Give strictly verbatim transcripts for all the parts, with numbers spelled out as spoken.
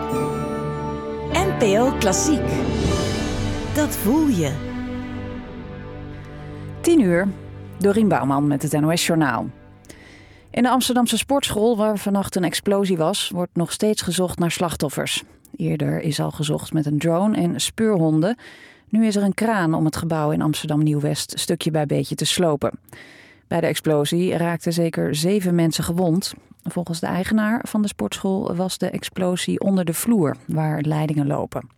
N P O Klassiek. Dat voel je. tien uur, Dorien Bouwman met het N O S-journaal. In de Amsterdamse sportschool, waar vannacht een explosie was, wordt nog steeds gezocht naar slachtoffers. Eerder is al gezocht met een drone en speurhonden. Nu is er een kraan om het gebouw in Amsterdam-Nieuw-West stukje bij beetje te slopen. Bij de explosie raakten zeker zeven mensen gewond. Volgens de eigenaar van de sportschool was de explosie onder de vloer, waar leidingen lopen.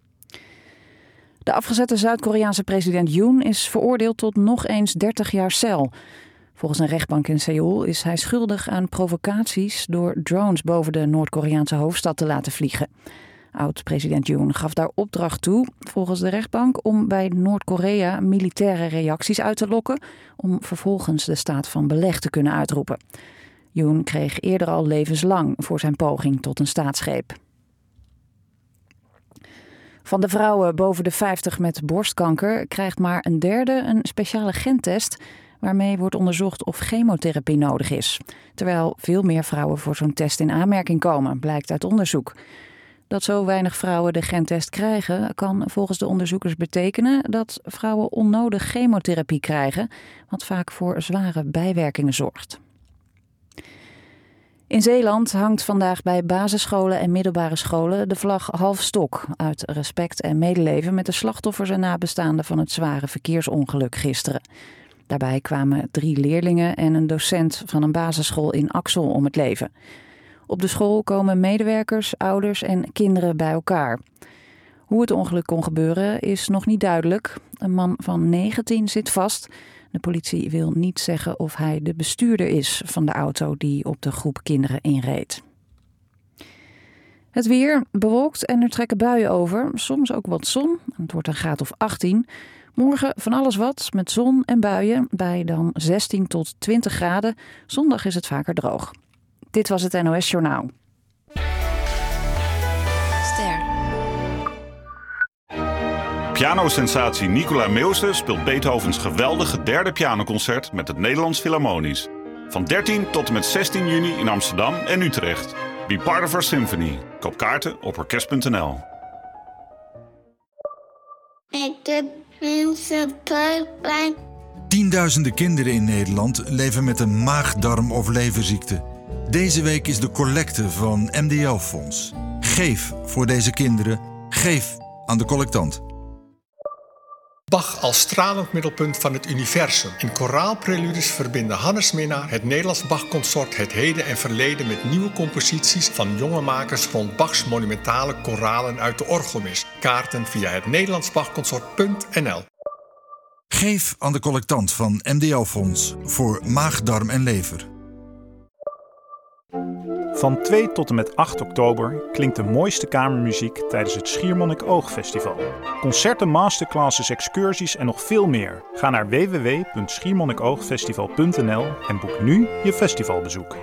De afgezette Zuid-Koreaanse president Yoon is veroordeeld tot nog eens dertig jaar cel. Volgens een rechtbank in Seoul is hij schuldig aan provocaties door drones boven de Noord-Koreaanse hoofdstad te laten vliegen. Oud-president Yoon gaf daar opdracht toe, volgens de rechtbank, om bij Noord-Korea militaire reacties uit te lokken, om vervolgens de staat van beleg te kunnen uitroepen. Yoon kreeg eerder al levenslang voor zijn poging tot een staatsgreep. Van de vrouwen boven de vijftig met borstkanker krijgt maar een derde een speciale gentest waarmee wordt onderzocht of chemotherapie nodig is. Terwijl veel meer vrouwen voor zo'n test in aanmerking komen, blijkt uit onderzoek. Dat zo weinig vrouwen de gentest krijgen, kan volgens de onderzoekers betekenen dat vrouwen onnodig chemotherapie krijgen, wat vaak voor zware bijwerkingen zorgt. In Zeeland hangt vandaag bij basisscholen en middelbare scholen de vlag half stok, uit respect en medeleven met de slachtoffers en nabestaanden van het zware verkeersongeluk gisteren. Daarbij kwamen drie leerlingen en een docent van een basisschool in Axel om het leven. Op de school komen medewerkers, ouders en kinderen bij elkaar. Hoe het ongeluk kon gebeuren is nog niet duidelijk. Een man van negentien zit vast. De politie wil niet zeggen of hij de bestuurder is van de auto die op de groep kinderen inreed. Het weer bewolkt en er trekken buien over, soms ook wat zon. Het wordt een graad of achttien. Morgen van alles wat met zon en buien bij dan zestien tot twintig graden. Zondag is het vaker droog. Dit was het N O S-journaal. Ster. Pianosensatie Nicola Meeuwse speelt Beethovens geweldige derde pianoconcert met het Nederlands Philharmonisch. Van dertien tot en met zestien juni in Amsterdam en Utrecht. Be part of our symphony. Koop kaarten op orkest punt n l. Ik doe mensen pijn. Tienduizenden kinderen in Nederland leven met een maag-darm- of leverziekte. Deze week is de collecte van M D L-fonds. Geef voor deze kinderen. Geef aan de collectant. Bach als stralend middelpunt van het universum. In koraalpreludes verbinden Hannes Minnaar, het Nederlands Bach-consort, het heden en verleden met nieuwe composities van jonge makers rond Bachs monumentale koralen uit de orgelmis. Kaarten via het Nederlands Bach-consort punt n l. Geef aan de collectant van M D L-fonds voor maag, darm en lever. Van twee tot en met acht oktober klinkt de mooiste kamermuziek tijdens het Schiermonnikoog-festival. Concerten, masterclasses, excursies en nog veel meer. Ga naar w w w punt schiermonnikoogfestival punt n l en boek nu je festivalbezoek.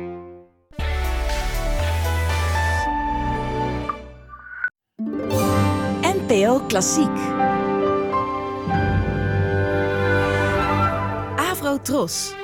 N P O Klassiek. Avro Tros.